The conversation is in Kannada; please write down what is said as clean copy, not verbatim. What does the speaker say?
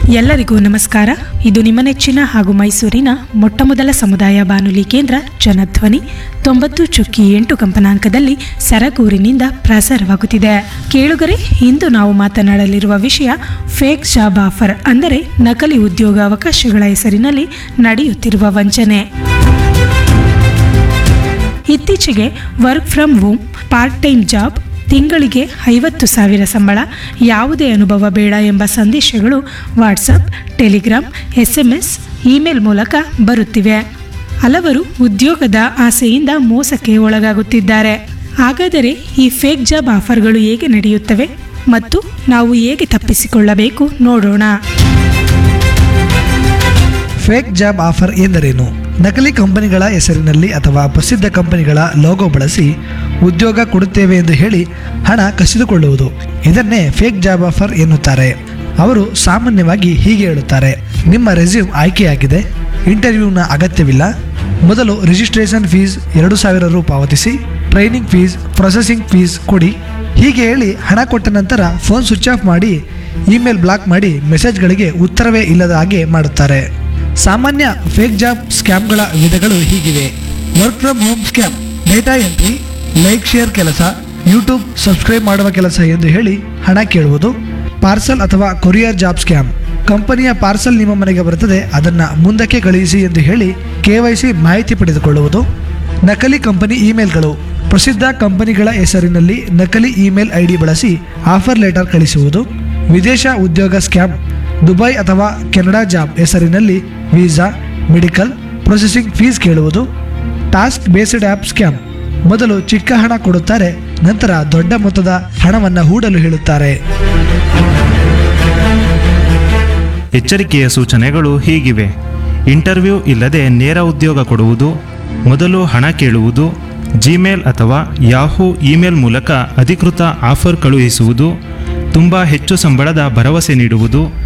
ಎಲ್ಲರಿಗೂ ನಮಸ್ಕಾರ. ಇದು ನಿಮ್ಮ ನೆಚ್ಚಿನ ಹಾಗೂ ಮೈಸೂರಿನ ಮೊಟ್ಟಮೊದಲ ಸಮುದಾಯ ಬಾನುಲಿ ಕೇಂದ್ರ ಜನಧ್ವನಿ 90.8 ಕಂಪನಾಂಕದಲ್ಲಿ ಸರಗೂರಿನಿಂದ ಪ್ರಸಾರವಾಗುತ್ತಿದೆ. ಕೇಳುಗರೆ, ಇಂದು ನಾವು ಮಾತನಾಡಲಿರುವ ವಿಷಯ ಫೇಕ್ ಜಾಬ್ ಆಫರ್, ಅಂದರೆ ನಕಲಿ ಉದ್ಯೋಗ ಅವಕಾಶಗಳ ಹೆಸರಿನಲ್ಲಿ ನಡೆಯುತ್ತಿರುವ ವಂಚನೆ. ಇತ್ತೀಚೆಗೆ work from home, part time job, ತಿಂಗಳಿಗೆ 50,000 ಸಂಬಳ, ಯಾವುದೇ ಅನುಭವ ಬೇಡ ಎಂಬ ಸಂದೇಶಗಳು ವಾಟ್ಸಪ್, ಟೆಲಿಗ್ರಾಮ್, SMS, ಇಮೇಲ್ ಮೂಲಕ ಬರುತ್ತಿವೆ. ಹಲವರು ಉದ್ಯೋಗದ ಆಸೆಯಿಂದ ಮೋಸಕ್ಕೆ ಒಳಗಾಗುತ್ತಿದ್ದಾರೆ. ಹಾಗಾದರೆ ಈ ಫೇಕ್ ಜಾಬ್ ಆಫರ್ಗಳು ಹೇಗೆ ನಡೆಯುತ್ತವೆ ಮತ್ತು ನಾವು ಹೇಗೆ ತಪ್ಪಿಸಿಕೊಳ್ಳಬೇಕು ನೋಡೋಣ. ಫೇಕ್ ಜಾಬ್ ಆಫರ್ ಎಂದರೇನು? ನಕಲಿ ಕಂಪನಿಗಳ ಹೆಸರಿನಲ್ಲಿ ಅಥವಾ ಪ್ರಸಿದ್ಧ ಕಂಪನಿಗಳ ಲೋಗೋ ಬಳಸಿ ಉದ್ಯೋಗ ಕೊಡುತ್ತೇವೆ ಎಂದು ಹೇಳಿ ಹಣ ಕಸಿದುಕೊಳ್ಳುವುದು. ಇದನ್ನೇ ಫೇಕ್ ಜಾಬ್ ಆಫರ್ ಎನ್ನುತ್ತಾರೆ. ಅವರು ಸಾಮಾನ್ಯವಾಗಿ ಹೀಗೆ ಹೇಳುತ್ತಾರೆ: ನಿಮ್ಮ ರೆಸ್ಯೂಮ್ ಆಯ್ಕೆಯಾಗಿದೆ, ಇಂಟರ್ವ್ಯೂನ ಅಗತ್ಯವಿಲ್ಲ, ಮೊದಲು ರಿಜಿಸ್ಟ್ರೇಷನ್ ಫೀಸ್ 2,000 ರು ಪಾವತಿಸಿ, ಟ್ರೈನಿಂಗ್ ಫೀಸ್, ಪ್ರೊಸೆಸಿಂಗ್ ಫೀಸ್ ಕೊಡಿ. ಹೀಗೆ ಹೇಳಿ ಹಣ ಕೊಟ್ಟ ನಂತರ ಫೋನ್ ಸ್ವಿಚ್ ಆಫ್ ಮಾಡಿ, ಇಮೇಲ್ ಬ್ಲಾಕ್ ಮಾಡಿ, ಮೆಸೇಜ್ಗಳಿಗೆ ಉತ್ತರವೇ ಇಲ್ಲದ ಹಾಗೆ ಮಾಡುತ್ತಾರೆ. ಸಾಮಾನ್ಯ ಫೇಕ್ ಜಾಬ್ ಸ್ಕ್ಯಾಮ್ಗಳ ವಿಧಗಳು ಹೀಗಿವೆ: work from home scam, data entry, like share ಕೆಲಸ, ಯೂಟ್ಯೂಬ್ ಸಬ್ಸ್ಕ್ರೈಬ್ ಮಾಡುವ ಕೆಲಸ ಎಂದು ಹೇಳಿ ಹಣ ಕೇಳುವುದು. ಪಾರ್ಸಲ್ ಅಥವಾ ಕೊರಿಯರ್ ಜಾಬ್ ಸ್ಕ್ಯಾಮ್, ಕಂಪನಿಯ ಪಾರ್ಸಲ್ ನಿಮ್ಮ ಮನೆಗೆ ಬರುತ್ತದೆ, ಅದನ್ನು ಮುಂದಕ್ಕೆ ಕಳುಹಿಸಿ ಎಂದು ಹೇಳಿ KYC ಮಾಹಿತಿ ಪಡೆದುಕೊಳ್ಳುವುದು. ನಕಲಿ ಕಂಪನಿ ಇಮೇಲ್ಗಳು, ಪ್ರಸಿದ್ಧ ಕಂಪನಿಗಳ ಹೆಸರಿನಲ್ಲಿ ನಕಲಿ ಇಮೇಲ್ ID ಬಳಸಿ ಆಫರ್ ಲೆಟರ್ ಕಳಿಸುವುದು. ವಿದೇಶ ಉದ್ಯೋಗ ಸ್ಕ್ಯಾಮ್, ದುಬೈ ಅಥವಾ ಕೆನಡಾ ಜಾಬ್ ಹೆಸರಿನಲ್ಲಿ ವೀಸಾ, ಮೆಡಿಕಲ್, ಪ್ರೊಸೆಸಿಂಗ್ ಫೀಸ್ ಕೇಳುವುದು. ಟಾಸ್ಕ್ ಬೇಸ್ಡ್ ಆ್ಯಪ್ ಸ್ಕ್ಯಾಮ್, ಮೊದಲು ಚಿಕ್ಕ ಹಣ ಕೊಡುತ್ತಾರೆ, ನಂತರ ದೊಡ್ಡ ಮೊತ್ತದ ಹಣವನ್ನು ಹೂಡಲು ಹೇಳುತ್ತಾರೆ. ಎಚ್ಚರಿಕೆಯ ಸೂಚನೆಗಳು ಹೀಗಿವೆ: ಇಂಟರ್ವ್ಯೂ ಇಲ್ಲದೆ ನೇರ ಉದ್ಯೋಗ ಕೊಡುವುದು, ಮೊದಲು ಹಣ ಕೇಳುವುದು, ಜಿಮೇಲ್ ಅಥವಾ ಯಾಹೂ ಇಮೇಲ್ ಮೂಲಕ ಅಧಿಕೃತ ಆಫರ್ ಕಳುಹಿಸುವುದು, ತುಂಬ ಹೆಚ್ಚು ಸಂಬಳದ ಭರವಸೆ ನೀಡುವುದು,